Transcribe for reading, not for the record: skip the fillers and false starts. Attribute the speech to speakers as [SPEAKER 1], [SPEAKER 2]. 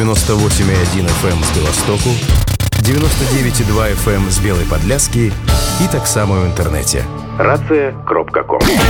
[SPEAKER 1] 98,1 FM з Білостоку, 99,2 FM з Білої Подляски і так само в інтернеті. Racія.com